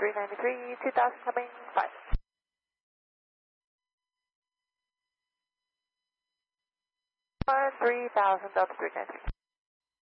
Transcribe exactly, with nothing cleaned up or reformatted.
three ninety-three, two thousand coming, five. One, three thousand, Delta three ninety-three.